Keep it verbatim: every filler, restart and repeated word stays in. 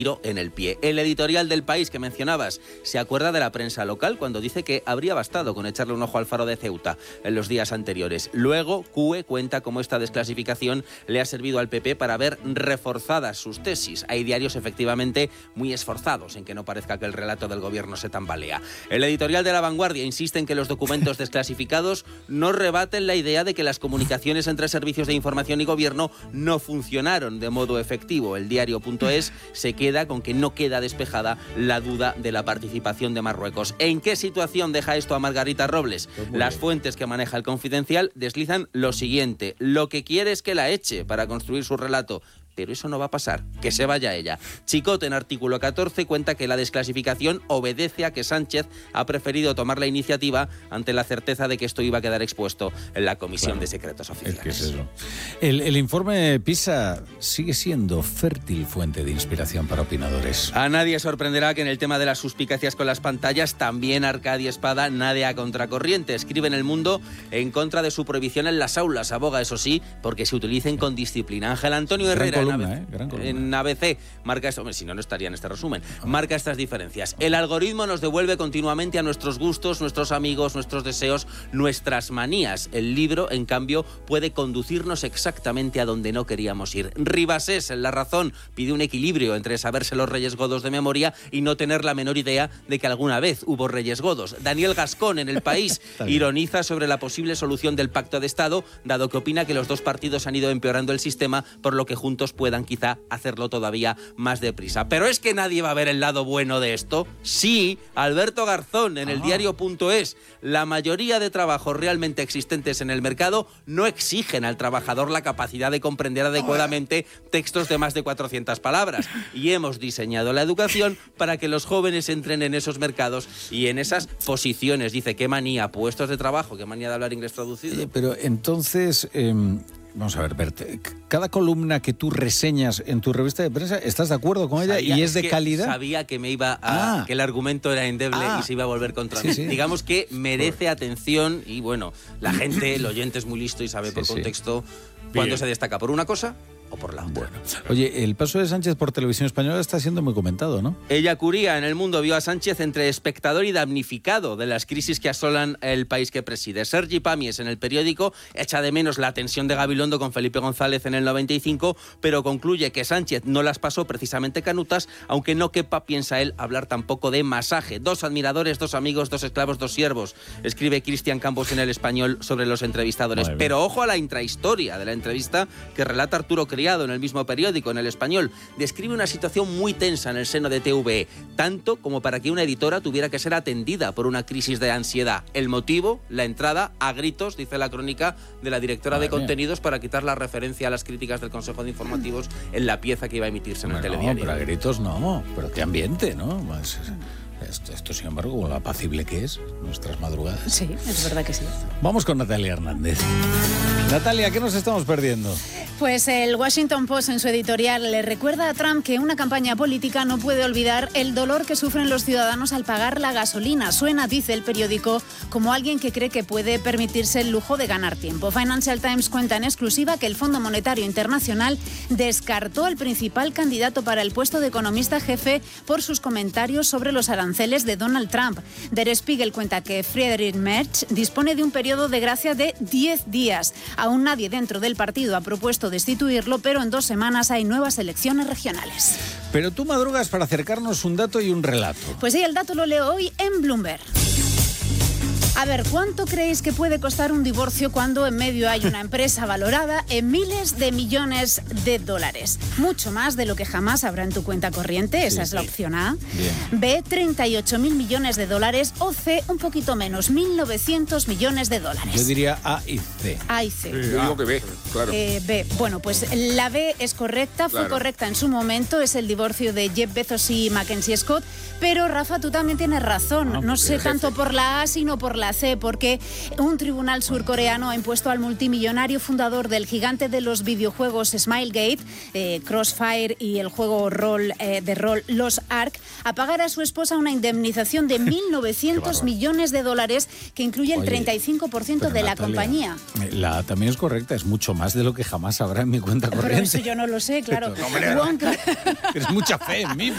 en el pie. El editorial del País que mencionabas se acuerda de la prensa local cuando dice que habría bastado con echarle un ojo al Faro de Ceuta en los días anteriores. Luego, C U E cuenta cómo esta desclasificación le ha servido al P P para ver reforzadas sus tesis. Hay diarios efectivamente muy esforzados en que no parezca que el relato del gobierno se tambalea. El editorial de La Vanguardia insiste en que los documentos desclasificados no rebaten la idea de que las comunicaciones entre servicios de información y gobierno no funcionaron de modo efectivo. El diario.es se queda con que no queda despejada la duda de la participación de Marruecos. ¿En qué situación deja esto a Margarita Robles? Las fuentes que maneja el Confidencial deslizan lo siguiente: lo que quiere es que la eche para construir su relato. Pero eso no va a pasar, que se vaya ella. Chicote, en artículo catorce, cuenta que la desclasificación obedece a que Sánchez ha preferido tomar la iniciativa ante la certeza de que esto iba a quedar expuesto en la Comisión claro, de Secretos Oficiales. Es que es eso. El, el informe PISA sigue siendo fértil fuente de inspiración para opinadores. A nadie sorprenderá que en el tema de las suspicacias con las pantallas, también Arcadia Espada nade a contracorriente. Escribe en El Mundo en contra de su prohibición en las aulas. Aboga, eso sí, porque se utilicen con disciplina. Ángel Antonio Herrera, columna, en, eh, en A B C, marca esto, si no, no estaría en este resumen, marca estas diferencias. El algoritmo nos devuelve continuamente a nuestros gustos, nuestros amigos, nuestros deseos, nuestras manías. El libro, en cambio, puede conducirnos exactamente a donde no queríamos ir. Ribasés, en La Razón, pide un equilibrio entre saberse los Reyes Godos de memoria y no tener la menor idea de que alguna vez hubo Reyes Godos. Daniel Gascón, en El País, ironiza sobre la posible solución del Pacto de Estado, dado que opina que los dos partidos han ido empeorando el sistema, por lo que juntos puedan quizá hacerlo todavía más deprisa. Pero es que nadie va a ver el lado bueno de esto. Sí, Alberto Garzón, en el ah. diario.es, la mayoría de trabajos realmente existentes en el mercado no exigen al trabajador la capacidad de comprender adecuadamente textos de más de cuatrocientas palabras. Y hemos diseñado la educación para que los jóvenes entren en esos mercados y en esas posiciones. Dice, qué manía, puestos de trabajo, qué manía de hablar inglés traducido. Eh, pero entonces... Eh... Vamos a ver, Bert, cada columna que tú reseñas en tu revista de prensa, ¿estás de acuerdo con ella sabía, y es, es de calidad? Sabía que me iba a, ah. que el argumento era endeble ah. y se iba a volver contra sí, mí. Sí. Digamos que merece atención y bueno, la gente, el oyente es muy listo y sabe sí, por sí. contexto cuándo se destaca por una cosa o por la otra. Bueno. Oye, el paso de Sánchez por Televisión Española está siendo muy comentado, ¿no? Ella Curía, en El Mundo, vio a Sánchez entre espectador y damnificado de las crisis que asolan el país que preside. Sergi Pàmies, en El Periódico, echa de menos la tensión de Gabilondo con Felipe González en el noventa y cinco, pero concluye que Sánchez no las pasó precisamente canutas, aunque no quepa, piensa él, hablar tampoco de masaje. Dos admiradores, dos amigos, dos esclavos, dos siervos, escribe Cristian Campos en El Español sobre los entrevistadores. Pero ojo a la intrahistoria de la entrevista que relata Arturo Criado en el mismo periódico, en El Español. Describe una situación muy tensa en el seno de T V E, tanto como para que una editora tuviera que ser atendida por una crisis de ansiedad. El motivo, la entrada a gritos, dice la crónica, de la directora Madre de contenidos mía. Para quitar la referencia a las críticas del Consejo de Informativos en la pieza que iba a emitirse en bueno, el telediario. No, pero a gritos no, pero qué ambiente, ¿no? Más... Esto, esto, sin embargo, como lo apacible que es, nuestras madrugadas. Sí, es verdad que sí. Vamos con Natalia Hernández. Natalia, ¿qué nos estamos perdiendo? Pues el Washington Post, en su editorial, le recuerda a Trump que una campaña política no puede olvidar el dolor que sufren los ciudadanos al pagar la gasolina. Suena, dice el periódico, como alguien que cree que puede permitirse el lujo de ganar tiempo. Financial Times cuenta en exclusiva que el Fondo Monetario Internacional descartó al principal candidato para el puesto de economista jefe por sus comentarios sobre los aranceles de Donald Trump. Der Spiegel cuenta que Friedrich Merz dispone de un periodo de gracia de diez días. Aún nadie dentro del partido ha propuesto destituirlo, pero en dos semanas hay nuevas elecciones regionales. Pero tú madrugas para acercarnos un dato y un relato. Pues sí, el dato lo leo hoy en Bloomberg. A ver, ¿cuánto creéis que puede costar un divorcio cuando en medio hay una empresa valorada en miles de millones de dólares? Mucho más de lo que jamás habrá en tu cuenta corriente, esa sí, es la opción A. Bien. B, treinta y ocho mil millones de dólares. O C, un poquito menos, mil novecientos millones de dólares. Yo diría A y C. A y C. Sí, yo digo que B, claro. Eh, B, bueno, pues la B es correcta, fue claro. correcta en su momento, es el divorcio de Jeff Bezos y Mackenzie Scott, pero Rafa, tú también tienes razón, no, no sé tanto por la A, sino por la C, porque un tribunal surcoreano ha impuesto al multimillonario fundador del gigante de los videojuegos Smilegate, eh, Crossfire y el juego rol, eh, de rol Los Ark, a pagar a su esposa una indemnización de mil novecientos millones de dólares que incluye el Oye, treinta y cinco por ciento de Natalia, la compañía. La A también es correcta, es mucho más de lo que jamás habrá en mi cuenta corriente. Pero eso yo no lo sé, claro. No, hombre, tienes mucha fe en mí.